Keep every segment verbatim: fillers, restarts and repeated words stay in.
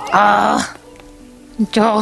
Ah, yo.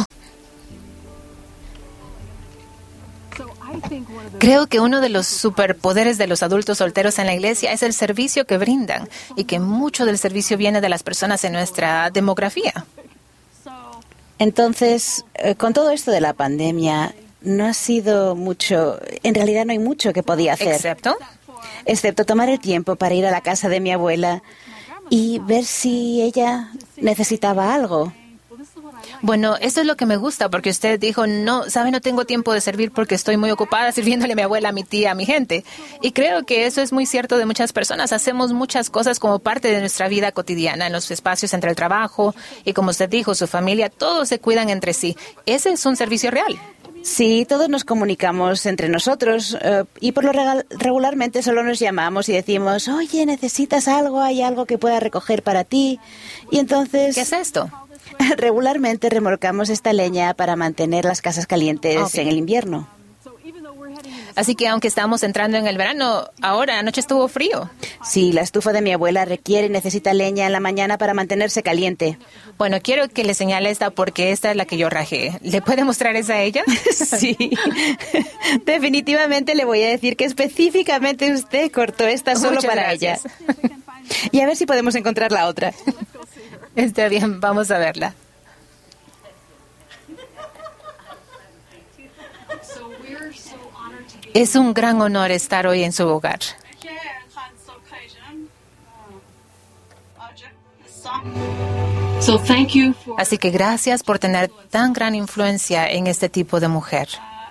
Creo que uno de los superpoderes de los adultos solteros en la iglesia es el servicio que brindan y que mucho del servicio viene de las personas en nuestra demografía. Entonces, eh, con todo esto de la pandemia, no ha sido mucho, en realidad no hay mucho que podía hacer. ¿Excepto? Excepto tomar el tiempo para ir a la casa de mi abuela y ver si ella necesitaba algo. Bueno, eso es lo que me gusta, porque usted dijo, no, sabe, no tengo tiempo de servir porque estoy muy ocupada sirviéndole a mi abuela, a mi tía, a mi gente. Y creo que eso es muy cierto de muchas personas. Hacemos muchas cosas como parte de nuestra vida cotidiana, en los espacios entre el trabajo y, como usted dijo, su familia, todos se cuidan entre sí. Ese es un servicio real. Sí, todos nos comunicamos entre nosotros eh, y por lo regal- regularmente solo nos llamamos y decimos, oye, ¿necesitas algo? ¿Hay algo que pueda recoger para ti? Y entonces... ¿Qué es esto? Regularmente remolcamos esta leña para mantener las casas calientes Okay. en el invierno. Así que aunque estamos entrando en el verano, ahora anoche estuvo frío. Sí, la estufa de mi abuela requiere y necesita leña en la mañana para mantenerse caliente. Bueno, quiero que le señale esta porque esta es la que yo rajé. ¿Le puede mostrar esa a ella? Sí, definitivamente le voy a decir que específicamente usted cortó esta solo Muchas para gracias. ella. Y a ver si podemos encontrar la otra. Está bien, vamos a verla. Es un gran honor estar hoy en su hogar. So thank you for Así que gracias por tener tan gran influencia en este tipo de mujer.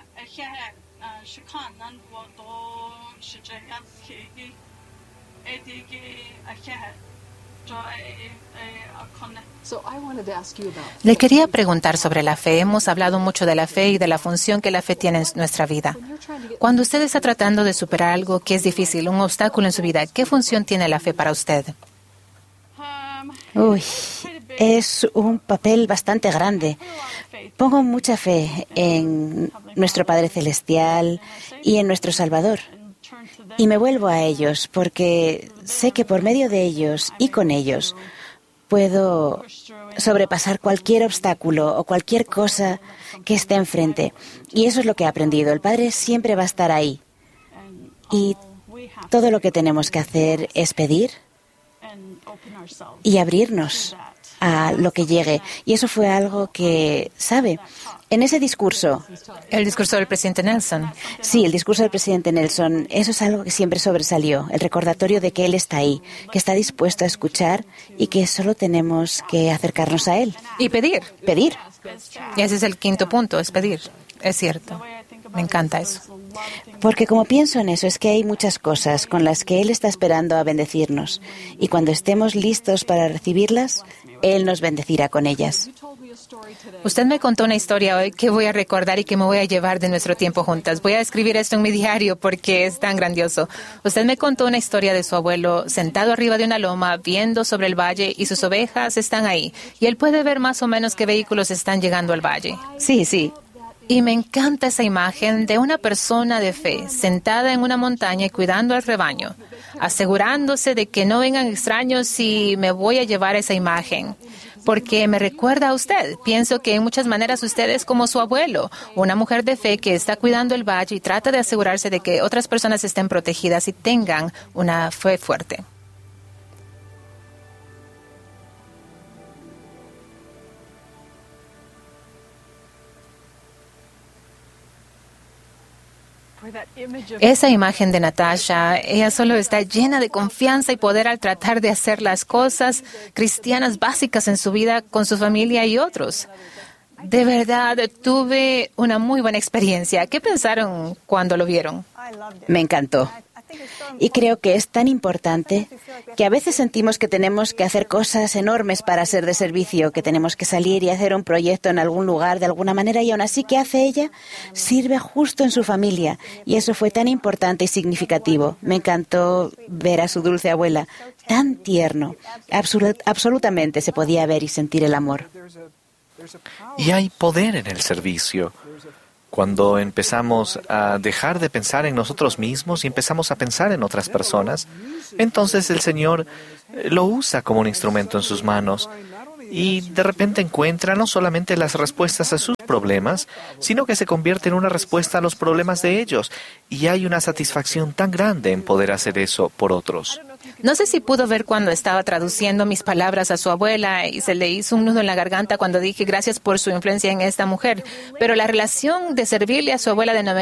So I wanted to ask you about Le quería preguntar sobre la fe. Hemos hablado mucho de la fe y de la función que la fe tiene en nuestra vida. Cuando usted está tratando de superar algo que es difícil, un obstáculo en su vida, ¿qué función tiene la fe para usted? Uy, es un papel bastante grande. Pongo mucha fe en nuestro Padre Celestial y en nuestro Salvador. Y me vuelvo a ellos porque sé que por medio de ellos y con ellos puedo sobrepasar cualquier obstáculo o cualquier cosa que esté enfrente. Y eso es lo que he aprendido. El Padre siempre va a estar ahí. Y todo lo que tenemos que hacer es pedir y abrirnos a lo que llegue. Y eso fue algo que, ¿sabe? En ese discurso, El discurso del presidente Nelson. sí, el discurso del presidente Nelson, eso es algo que siempre sobresalió, el recordatorio de que Él está ahí, que está dispuesto a escuchar y que solo tenemos que acercarnos a Él. Y pedir. Pedir. Y ese es el quinto punto, es pedir. Es cierto. Me encanta eso. Porque como pienso en eso, es que hay muchas cosas con las que Él está esperando a bendecirnos. Y cuando estemos listos para recibirlas, Él nos bendecirá con ellas. Usted me contó una historia hoy que voy a recordar y que me voy a llevar de nuestro tiempo juntas. Voy a escribir esto en mi diario porque es tan grandioso. Usted me contó una historia de su abuelo sentado arriba de una loma viendo sobre el valle y sus ovejas están ahí. Y él puede ver más o menos qué vehículos están llegando al valle. Sí, sí. Y me encanta esa imagen de una persona de fe sentada en una montaña y cuidando al rebaño, asegurándose de que no vengan extraños y me voy a llevar esa imagen. Porque me recuerda a usted. Pienso que en muchas maneras usted es como su abuelo, una mujer de fe que está cuidando el valle y trata de asegurarse de que otras personas estén protegidas y tengan una fe fuerte. Esa imagen de Natasha, ella solo está llena de confianza y poder al tratar de hacer las cosas cristianas básicas en su vida con su familia y otros. De verdad, tuve una muy buena experiencia. ¿Qué pensaron cuando lo vieron? Me encantó. Y creo que es tan importante que a veces sentimos que tenemos que hacer cosas enormes para ser de servicio, que tenemos que salir y hacer un proyecto en algún lugar de alguna manera, y aún así, ¿qué hace ella? Sirve justo en su familia. Y eso fue tan importante y significativo. Me encantó ver a su dulce abuela, tan tierno. Absolut- absolutamente se podía ver y sentir el amor. Y hay poder en el servicio. Cuando empezamos a dejar de pensar en nosotros mismos y empezamos a pensar en otras personas, entonces el Señor lo usa como un instrumento en sus manos. y de repente encuentra no solamente las respuestas a sus problemas, sino que se convierte en una respuesta a los problemas de ellos. Y hay una satisfacción tan grande en poder hacer eso por otros. No sé si pudo ver cuando estaba traduciendo mis palabras a su abuela y se le hizo un nudo en la garganta cuando dije gracias por su influencia en esta mujer, pero la relación de servirle a su abuela de